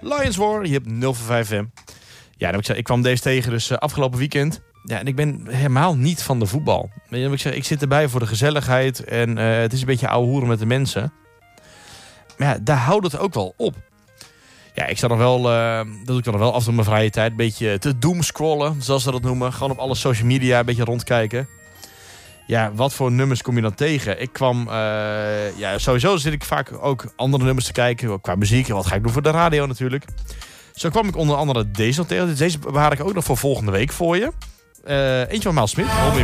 Lions War, je hebt 0 voor 5 FM. Ja, ik kwam deze tegen dus afgelopen weekend. Ja, en ik ben helemaal niet van de voetbal. Ik zit erbij voor de gezelligheid en het is een beetje ouwe hoeren met de mensen. Maar ja, daar houdt het ook wel op. Ja, ik sta nog wel, dat doe ik dan nog wel af en toe mijn vrije tijd. Een beetje te doomscrollen, zoals ze dat noemen. Gewoon op alle social media een beetje rondkijken. Ja, wat voor nummers kom je dan tegen? Ik kwam, sowieso zit ik vaak ook andere nummers te kijken. Qua muziek en wat ga ik doen voor de radio natuurlijk. Zo kwam ik onder andere deze nog tegen. Deze bewaar ik ook nog voor volgende week voor je. Eentje van Miles Smith.